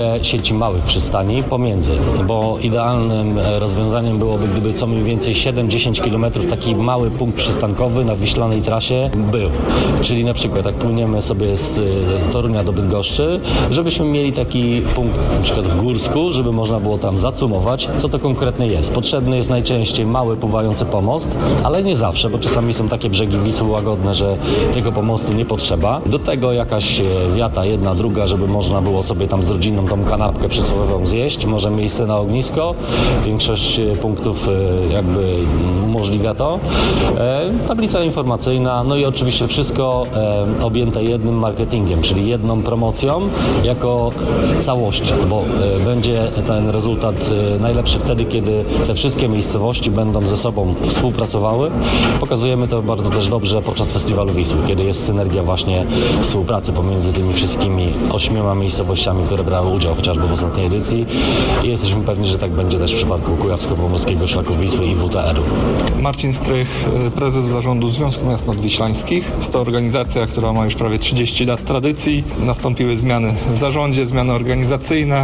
sieci małych przystani pomiędzy, bo idealnym rozwiązaniem byłoby, gdyby co mniej więcej 7-10 km taki mały punkt przystankowy na wiślanej trasie był. Czyli na przykład jak płyniemy sobie z Torunia do Bydgoszczy, żebyśmy mieli taki punkt na przykład w Górsku, żeby można było tam zacumować, co to konkretnie jest. Potrzebny jest najczęściej mały pływający pomost, ale nie zawsze, bo czasami są takie brzegi Wisły łagodne, że tego pomostu nie potrzeba. Do tego jakaś wiata, jedna, druga, żeby można było sobie tam z rodziną tą kanapkę przysłowiową zjeść, może miejsce na ognisko. Większość punktów jakby umożliwia to. Tablica informacyjna, no i oczywiście wszystko objęte jednym marketingiem, czyli jedną promocją jako całością, bo będzie ten rezultat najlepszy wtedy, kiedy te wszystkie miejscowości będą ze sobą współpracowały. Pokazujemy to bardzo też dobrze podczas Festiwalu Wisły, kiedy jest synergia właśnie współpracy pomiędzy tymi wszystkimi 8 miejscowościami, które brały udział chociażby w ostatniej edycji i jesteśmy pewni, że tak będzie też w przypadku Kujawsko-Pomorskiego Szlaku Wisły i WTR-u. Marcin Strych, prezes zarządu Związku Miast Nadwiślańskich. Jest to organizacja, która ma już prawie 30 lat tradycji. Nastąpiły zmiany w zarządzie, zmiany organizacyjne.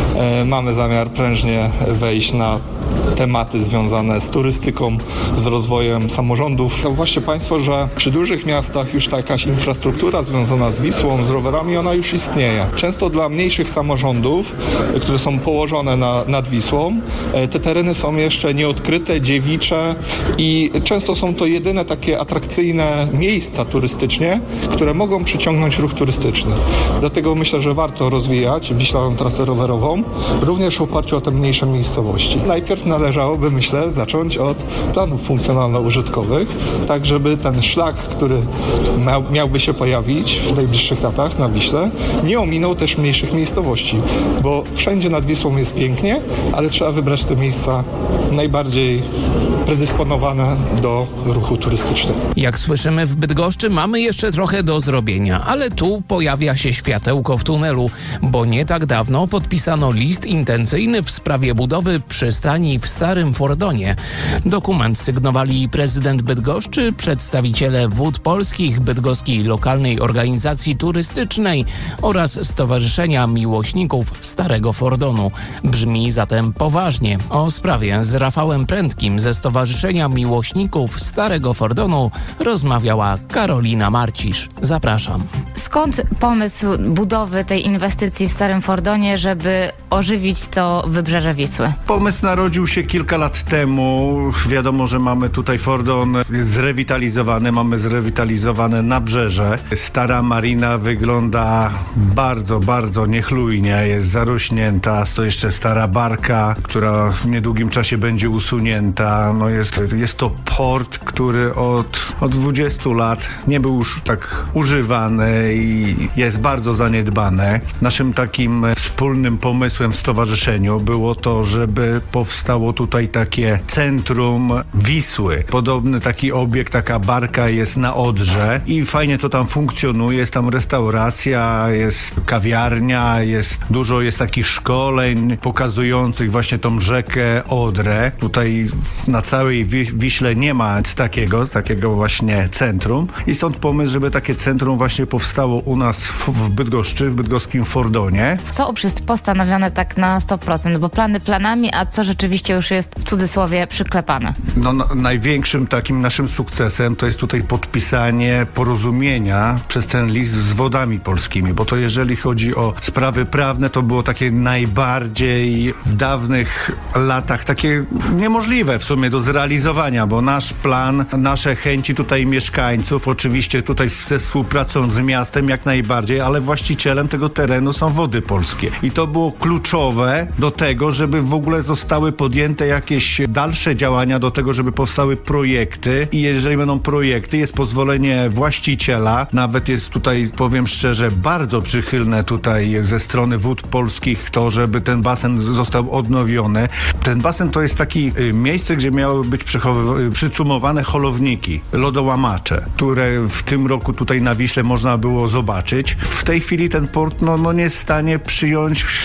Mamy zamiar prężnie wejść na tematy związane z turystyką, z rozwojem samorządów. Zauważcie Państwo, że przy dużych miastach już ta jakaś infrastruktura związana z Wisłą, z rowerami, ona już istnieje. Często dla mniejszych samorządów, które są położone nad Wisłą, te tereny są jeszcze nieodkryte, dziewicze i często są to jedyne takie atrakcyjne miejsca turystycznie, które mogą przyciągnąć ruch turystyczny. Dlatego myślę, że warto rozwijać Wiślaną trasę rowerową, również w oparciu o te mniejsze miejscowości. Najpierw należałoby, myślę, zacząć od planów funkcjonalno-użytkowych, tak żeby ten szlak, który miałby się pojawić w najbliższych latach na Wiśle, nie ominął też mniejszych miejscowości, bo wszędzie nad Wisłą jest pięknie, ale trzeba wybrać te miejsca najbardziej predysponowane do ruchu turystycznego. Jak słyszymy, w Bydgoszczy mamy jeszcze trochę do zrobienia, ale tu pojawia się światełko w tunelu, bo nie tak dawno podpisano list intencyjny w sprawie budowy przystani w Starym Fordonie. Dokument sygnowali prezydent Bydgoszczy, przedstawiciele Wód Polskich, Bydgoskiej Lokalnej Organizacji Turystycznej oraz Stowarzyszenia Miłośników Starego Fordonu. Brzmi zatem poważnie. O sprawie z Rafałem Prędkim ze Stowarzyszenia Miłośników Starego Fordonu rozmawiała Karolina Marcisz. Zapraszam. Skąd pomysł budowy tej inwestycji w Starym Fordonie, żeby ożywić to wybrzeże Wisły? Pomysł narodził się kilka lat temu. Wiadomo, że mamy tutaj Fordon zrewitalizowany, mamy zrewitalizowane nabrzeże. Stara marina wygląda bardzo, bardzo niechlujnie, jest zarośnięta. To jeszcze stara barka, która w niedługim czasie będzie usunięta. No jest to port, który od 20 lat nie był już tak używany i jest bardzo zaniedbany. Naszym takim wspólnym pomysłem w stowarzyszeniu było to, żeby powstało tutaj takie centrum Wisły. Podobny taki obiekt, taka barka jest na Odrze i fajnie to tam funkcjonuje. Jest tam restauracja, jest kawiarnia, dużo jest takich szkoleń pokazujących właśnie tą rzekę Odrę. Tutaj na całej Wiśle nie ma takiego właśnie centrum i stąd pomysł, żeby takie centrum właśnie powstało u nas w Bydgoszczy, w bydgoskim Fordonie. Co jest postanowione tak na 100%, bo plany planami, a co rzeczywiście już jest w cudzysłowie przyklepane? Największym takim naszym sukcesem to jest tutaj podpisanie porozumienia przez ten list z Wodami Polskimi, bo to jeżeli chodzi o sprawy prawne, to było takie najbardziej w dawnych latach takie niemożliwe w sumie do zrealizowania, bo nasz plan, nasze chęci tutaj mieszkańców, oczywiście tutaj ze współpracą z miastem jak najbardziej, ale właścicielem tego terenu są Wody Polskie. I to było kluczowe do tego, żeby w ogóle zostały podjęte jakieś dalsze działania do tego, żeby powstały projekty i jeżeli będą projekty, jest pozwolenie właściciela, nawet jest tutaj, powiem szczerze, bardzo przychylne tutaj ze strony Wód Polskich to, żeby ten basen został odnowiony. Ten basen to jest takie miejsce, gdzie miały być przycumowane holowniki, lodołamacze, które w tym roku tutaj na Wiśle można było zobaczyć. W tej chwili ten port nie jest w stanie przyjąć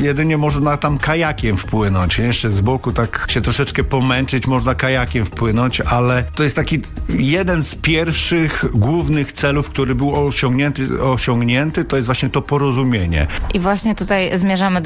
jedynie można tam kajakiem wpłynąć. Jeszcze z boku tak się troszeczkę pomęczyć, można kajakiem wpłynąć, ale to jest taki jeden z pierwszych głównych celów, który był osiągnięty, to jest właśnie to porozumienie. I właśnie tutaj zmierzamy